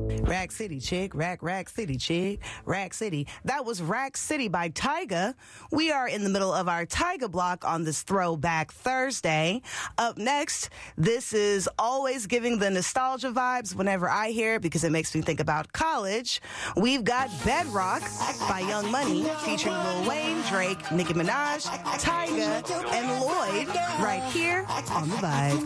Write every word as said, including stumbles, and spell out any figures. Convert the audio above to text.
Rack City, chick. Rack, Rack City, chick. Rack City. That was Rack City by Tyga. We are in the middle of our Tyga block on this Throwback Thursday. Up next, this is always giving the nostalgia vibes whenever I hear it because it makes me think about college. We've got Bedrock by Young Money featuring Lil Wayne, Drake, Nicki Minaj, Tyga, and Lloyd right here on The Vibe.